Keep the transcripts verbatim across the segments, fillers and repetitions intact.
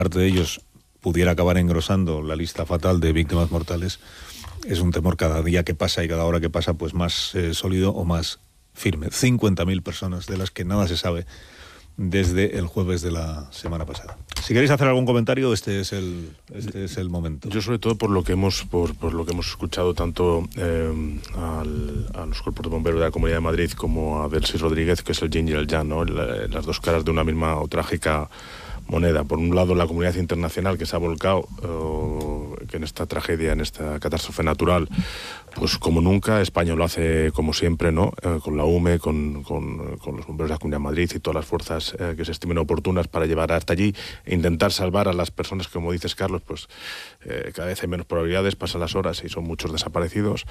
parte de ellos pudiera acabar engrosando la lista fatal de víctimas mortales, es un temor cada día que pasa y cada hora que pasa pues más eh, sólido o más firme. cincuenta mil personas de las que nada se sabe desde el jueves de la semana pasada. Si queréis hacer algún comentario, este es el este es el momento. Yo sobre todo por lo que hemos por, por lo que hemos escuchado tanto eh, al, a los cuerpos de bomberos de la Comunidad de Madrid como a Delcy Rodríguez, que es el yin y el yang, ¿no? La, las dos caras de una misma o trágica moneda. Por un lado, la comunidad internacional que se ha volcado eh, que en esta tragedia, en esta catástrofe natural, pues como nunca. España lo hace como siempre, ¿no? Eh, con la U M E, con, con, con los bomberos de la Comunidad de Madrid y todas las fuerzas eh, que se estimen oportunas para llevar hasta allí e intentar salvar a las personas que, como dices, Carlos, pues eh, cada vez hay menos probabilidades, pasan las horas y son muchos desaparecidos.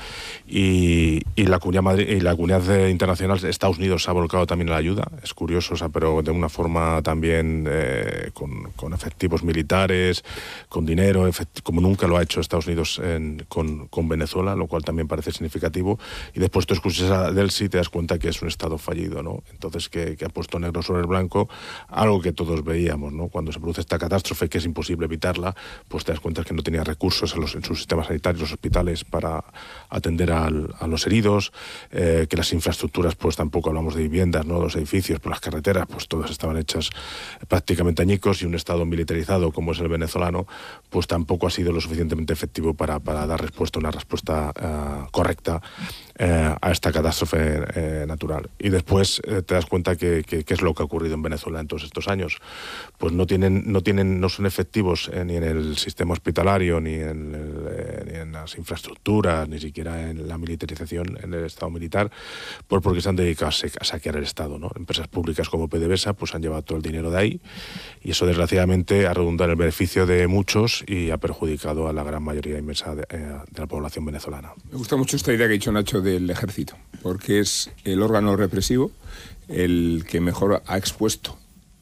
Y, y, la comunidad Madrid, y la comunidad internacional, Estados Unidos se ha volcado también en la ayuda, es curioso, o sea, pero de una forma también eh, con, con efectivos militares, con dinero, efect- como nunca lo ha hecho Estados Unidos en, con, con Venezuela, lo cual también parece significativo. Y después tú escuchas a Delcy y te das cuenta que es un Estado fallido, ¿no? Entonces que, que ha puesto negro sobre el blanco algo que todos veíamos, ¿no? Cuando se produce esta catástrofe, que es imposible evitarla, pues te das cuenta que no tenía recursos en, los, en sus sistemas sanitarios, los hospitales, para atender al, a los heridos, eh, que las infraestructuras, pues tampoco hablamos de viviendas, ¿no? Los edificios, pues las carreteras, pues todas estaban hechas prácticamente añicos, y un Estado militarizado como es el venezolano, pues tampoco ha sido lo suficientemente efectivo para, para dar respuesta, una respuesta uh, correcta eh, a esta catástrofe eh, natural. Y después eh, te das cuenta que, que, que es lo que ha ocurrido en Venezuela en todos estos años. Pues no tienen, no tienen, no son efectivos eh, ni en el sistema hospitalario, ni en, el, eh, ni en las infraestructuras, ni siquiera en la militarización, en el Estado militar, pues porque se han dedicado a, se, a saquear el Estado, ¿no? Empresas públicas como PDVSA pues han llevado todo el dinero de ahí, y eso desgraciadamente ha redundado en el beneficio de muchos y ha perjudicado a la gran mayoría inmensa de, eh, de la población venezolana. Me gusta mucho esta idea que ha dicho Nacho del ejército, porque es el órgano represivo el que mejor ha expuesto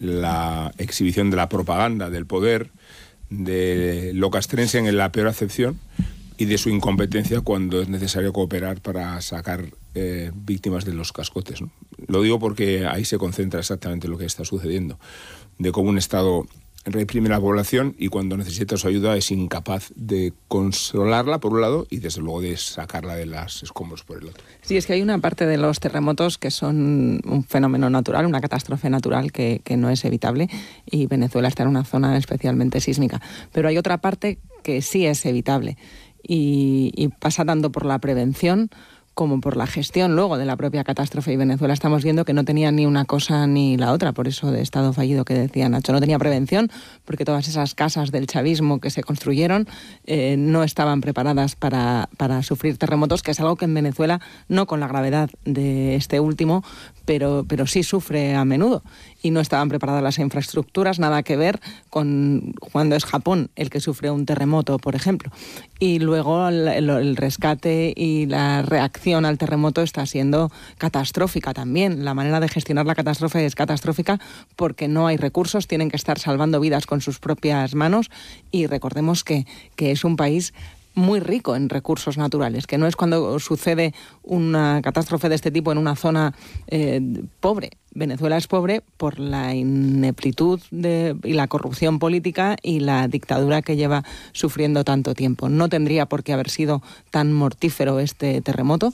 la exhibición de la propaganda, del poder, de lo castrense en la peor acepción, y de su incompetencia cuando es necesario cooperar para sacar eh, víctimas de los cascotes, ¿no? Lo digo porque ahí se concentra exactamente lo que está sucediendo, de cómo un Estado reprime a la población y cuando necesita su ayuda es incapaz de consolarla por un lado y desde luego de sacarla de las escombros por el otro. Sí, es que hay una parte de los terremotos que son un fenómeno natural, una catástrofe natural que, que no es evitable, y Venezuela está en una zona especialmente sísmica. Pero hay otra parte que sí es evitable y, y pasa tanto por la prevención como por la gestión luego de la propia catástrofe. Y Venezuela estamos viendo que no tenía ni una cosa ni la otra, por eso de Estado fallido que decía Nacho. No tenía prevención, porque todas esas casas del chavismo que se construyeron eh, no estaban preparadas para, para sufrir terremotos, que es algo que en Venezuela, no con la gravedad de este último, pero, pero sí sufre a menudo. Y no estaban preparadas las infraestructuras, nada que ver con cuando es Japón el que sufre un terremoto, por ejemplo. Y luego el, el, el rescate y la reacción al terremoto está siendo catastrófica también. La manera de gestionar la catástrofe es catastrófica porque no hay recursos, tienen que estar salvando vidas con sus propias manos, y recordemos que, que es un país muy rico en recursos naturales, que no es cuando sucede una catástrofe de este tipo en una zona eh, pobre. Venezuela es pobre por la ineptitud de, y la corrupción política y la dictadura que lleva sufriendo tanto tiempo. No tendría por qué haber sido tan mortífero este terremoto,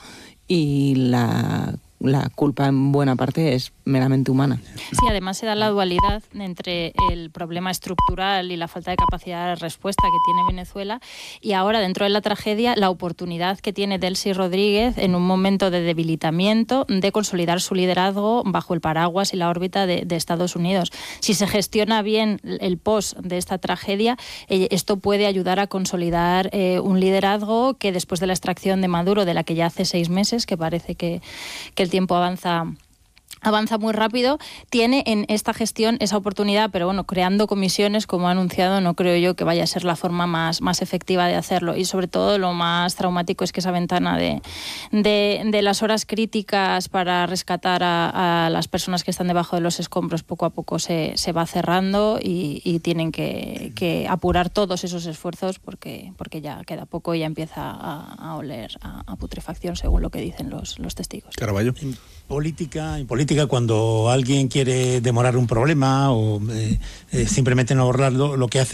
y la la culpa en buena parte es meramente humana. Sí, además se da la dualidad entre el problema estructural y la falta de capacidad de respuesta que tiene Venezuela, y ahora dentro de la tragedia la oportunidad que tiene Delcy Rodríguez en un momento de debilitamiento de consolidar su liderazgo bajo el paraguas y la órbita de, de Estados Unidos. Si se gestiona bien el post de esta tragedia, eh, esto puede ayudar a consolidar eh, un liderazgo que después de la extracción de Maduro, de la que ya hace seis meses, que parece que, que el tiempo avanza avanza muy rápido, tiene en esta gestión esa oportunidad, pero bueno, creando comisiones, como ha anunciado, no creo yo que vaya a ser la forma más, más efectiva de hacerlo. Y sobre todo lo más traumático es que esa ventana de, de, de las horas críticas para rescatar a, a las personas que están debajo de los escombros poco a poco se, se va cerrando, y, y tienen que, que apurar todos esos esfuerzos porque, porque ya queda poco y ya empieza a, a oler a, a putrefacción, según lo que dicen los, los testigos. Caraballo. En política, en política política, cuando alguien quiere demorar un problema o eh, eh, simplemente no abordarlo, lo que hace